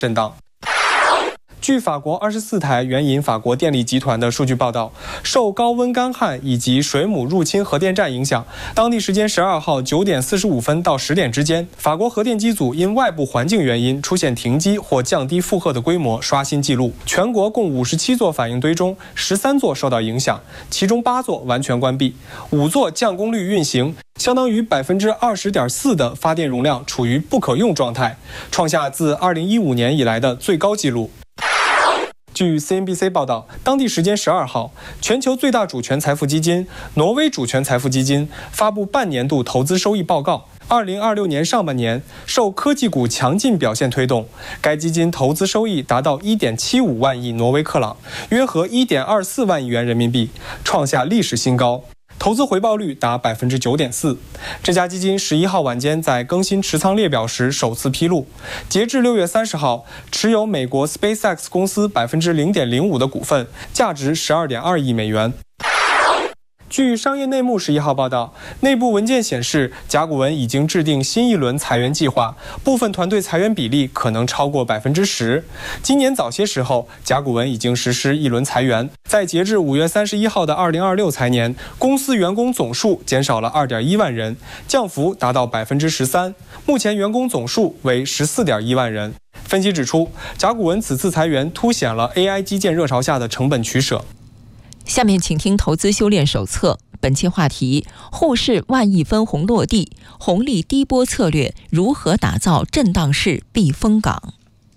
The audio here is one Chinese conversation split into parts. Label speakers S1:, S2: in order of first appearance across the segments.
S1: 震荡。据法国24台援引法国电力集团的数据报道，受高温干旱以及水母入侵核电站影响，当地时间12号9点45分到10点之间，法国核电机组因外部环境原因出现停机或降低负荷的规模刷新纪录。全国共57座反应堆中，13座受到影响，其中8座完全关闭，5座降功率运行，相当于20.4%的发电容量处于不可用状态，创下自2015年以来的最高纪录。据 CNBC 报道，当地时间12号，全球最大主权财富基金挪威主权财富基金发布半年度投资收益报告。2026年上半年，受科技股强劲表现推动，该基金投资收益达到1.75万亿挪威克朗，约合1.24万亿元人民币，创下历史新高。投资回报率达9.4%。这家基金11号晚间在更新持仓列表时首次披露，截至6月30号，持有美国 SpaceX 公司0.05%的股份，价值12.2亿美元。据商业内幕11号报道，内部文件显示，甲骨文已经制定新一轮裁员计划，部分团队裁员比例可能超过10%。今年早些时候，甲骨文已经实施一轮裁员，在截至5月31号的2026财年，公司员工总数减少了2.1万人，降幅达到13%。目前员工总数为14.1万人。分析指出，甲骨文此次裁员凸显了 AI 基建热潮下的成本取舍。
S2: 下面请听投资修炼手册，本期话题：沪市万亿分红落地，红利低波策略如何打造震荡式避风港？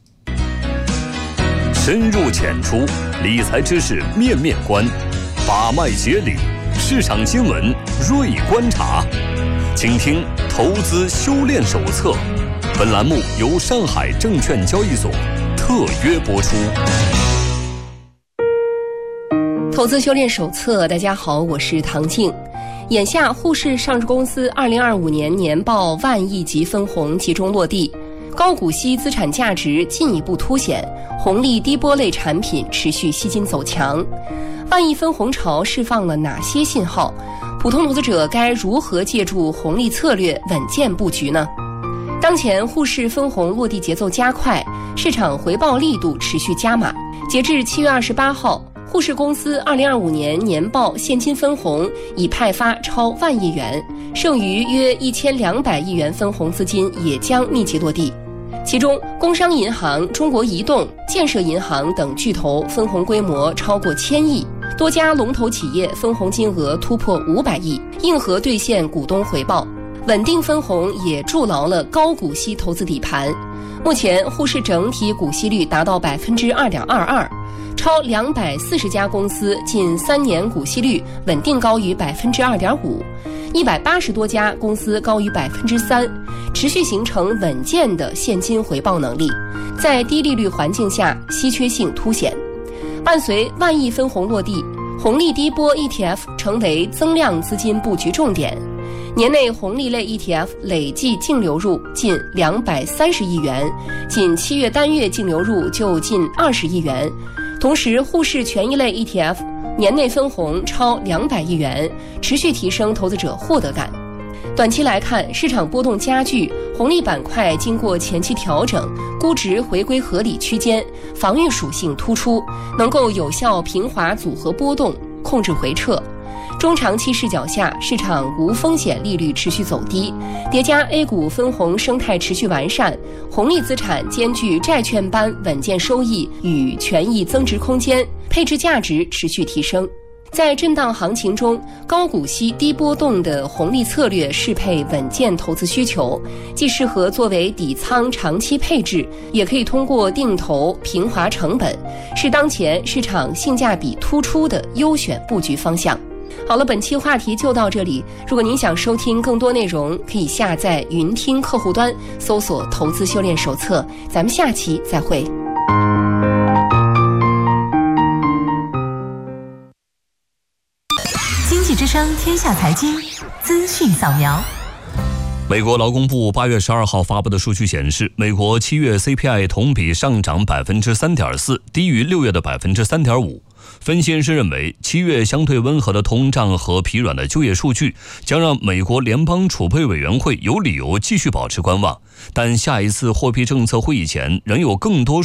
S3: 深入浅出，理财知识面面观，把脉解理，市场新闻锐观察。请听投资修炼手册。本栏目由上海证券交易所特约播出。
S4: 投资修炼手册，大家好，我是唐静。眼下沪市上市公司2025年年报万亿级分红集中落地，高股息资产价值进一步凸显，红利低波类产品持续吸金走强。万亿分红潮释放了哪些信号？普通投资者该如何借助红利策略稳健布局呢？当前沪市分红落地节奏加快，市场回报力度持续加码。截至7月28号，沪市公司2025年年报现金分红已派发超万亿元，剩余约1200亿元分红资金也将密集落地。其中，工商银行、中国移动、建设银行等巨头分红规模超过1000亿，多家龙头企业分红金额突破500亿，硬核兑现股东回报。稳定分红也筑牢了高股息投资底盘。目前沪市整体股息率达到2.22%，超240家公司近3年股息率稳定高于2.5%，180多家公司高于3%，持续形成稳健的现金回报能力。在低利率环境下，稀缺性凸显。伴随万亿分红落地，红利低波 ETF 成为增量资金布局重点。年内红利类 ETF 累计净流入近230亿元，仅7月单月净流入就近20亿元。同时，沪市权益类 ETF 年内分红超200亿元，持续提升投资者获得感。短期来看，市场波动加剧，红利板块经过前期调整，估值回归合理区间，防御属性突出，能够有效平滑组合波动，控制回撤。中长期视角下，市场无风险利率持续走低，叠加 A 股分红生态持续完善，红利资产兼具债券般稳健收益与权益增值空间，配置价值持续提升。在震荡行情中，高股息低波动的红利策略适配稳健投资需求，既适合作为底仓长期配置，也可以通过定投平滑成本，是当前市场性价比突出的优选布局方向。好了，本期话题就到这里。如果您想收听更多内容，可以下载云听客户端，搜索投资修炼手册。咱们下期再会。
S5: 经济之声天下财经资讯扫描。
S3: 美国劳工部8月12号发布的数据显示，美国7月 CPI 同比上涨 3.4%， 低于6月的 3.5%。分析人士认为，7月相对温和的通胀和疲软的就业数据将让美国联邦储备委员会有理由继续保持观望，但下一次货币政策会议前仍有更多